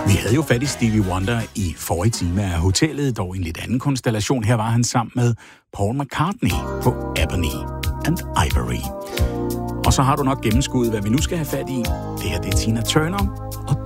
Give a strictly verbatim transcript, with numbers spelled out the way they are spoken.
Vi havde jo fat i Stevie Wonder i forrige time af hotellet, dog i en lidt anden konstellation. Her var han sammen med Paul McCartney på Ebony and Ivory. Og så har du nok gennemskuddet, hvad vi nu skal have fat i. Det her det er Tina Turner og